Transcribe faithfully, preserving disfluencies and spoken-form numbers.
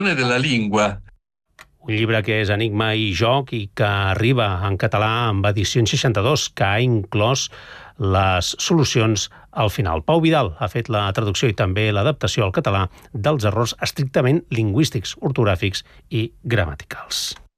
de la lingua. Un llibre que és enigma i joc i que arriba en català amb edició seixanta-dos, que ha inclòs les solucions al final. Pau Vidal ha fet la traducció i també l'adaptació al català dels errors estrictament lingüístics, ortogràfics i gramaticals.